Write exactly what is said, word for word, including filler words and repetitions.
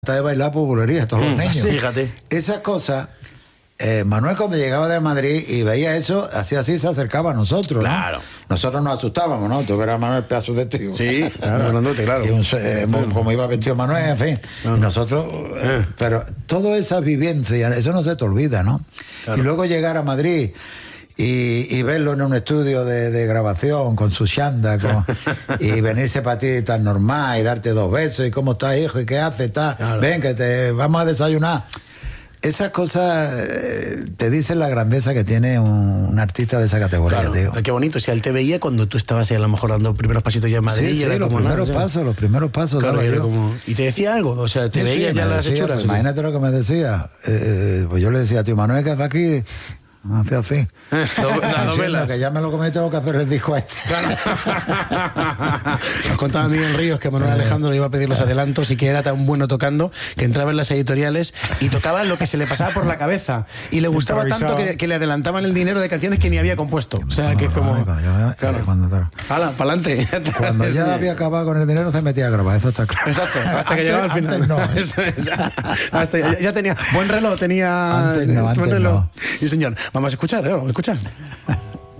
de bailar popularidad, todos los Mm, niños. sí, fíjate. Esas cosas, eh, Manuel cuando llegaba de Madrid y veía eso, así así se acercaba a nosotros, ¿no? Claro. Nosotros nos asustábamos, ¿no? Tú verás a Manuel pedazo de tío. Sí, claro, grandote, claro. Y un, eh, como iba vestido Manuel, en fin. Claro. Y nosotros, eh, pero toda esa vivencia, eso no se te olvida, ¿no? Claro. Y luego llegar a Madrid y, y verlo en un estudio de, de grabación con su chanda con, y venirse para ti tan normal y darte dos besos y cómo estás, hijo, y qué haces, tal, Claro. ven que te vamos a desayunar. Esas cosas eh, te dicen la grandeza que tiene un, un artista de esa categoría, Claro, tío. qué bonito. Si él te veía cuando tú estabas ahí a lo mejor dando primeros pasitos ya en Madrid. Sí, y sí, era los como primeros nada, pasos, los primeros pasos. Claro, daba y, era yo. como... ¿Y te decía algo? O sea, te Sí, veía sí, ya me las decía, hechuras. pues, imagínate lo que me decía. Eh, pues yo le decía, tío Manuel, ¿qué hace aquí? Hacía así. Las novelas. Que ya me lo comí, tengo que hacer el disco a este. Claro. Nos contaba Miguel Ríos que Manuel Alejandro le iba a pedir los adelantos y que era tan bueno tocando que entraba en las editoriales y tocaba lo que se le pasaba por la cabeza y le gustaba tanto que, que le adelantaban el dinero de canciones que ni había compuesto. O sea, que es como... Cuando, yo- Claro. cuando- ¡Hala, pa'lante! cuando ya había acabado con el dinero se metía a grabar, eso está claro. Exacto, hasta Antes- que llegaba al final. antes no, ¿eh? Eso es. Hasta ya, ya tenía buen reloj, tenía Antes no, buen antes reloj. no. Sí, señor. Vamos a escuchar, ¿eh? Vamos a escuchar.